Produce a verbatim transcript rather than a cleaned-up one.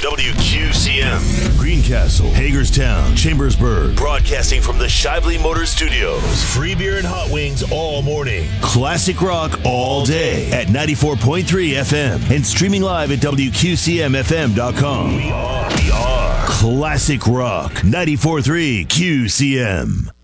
W Q C M. Greencastle, Hagerstown, Chambersburg. Broadcasting from the Shively Motor Studios. Free beer and hot wings all morning. Classic rock all day at ninety-four point three F M. And streaming live at W Q C M F M dot com. We are, we are Classic Rock ninety-four point three Q C M.